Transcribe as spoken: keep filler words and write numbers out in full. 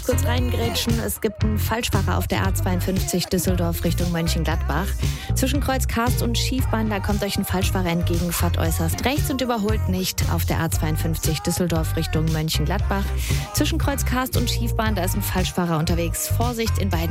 kurz reingrätschen. Es gibt einen Falschfahrer auf der A zweiundfünfzig Düsseldorf Richtung Mönchengladbach. Zwischen Kreuz Karst und Schiefbahn, da kommt euch ein Falschfahrer entgegen, fahrt äußerst rechts und überholt nicht auf der A zweiundfünfzig Düsseldorf Richtung Mönchengladbach. Zwischen Kreuz Karst und Schiefbahn, da ist ein Falschfahrer unterwegs. Vorsicht in beiden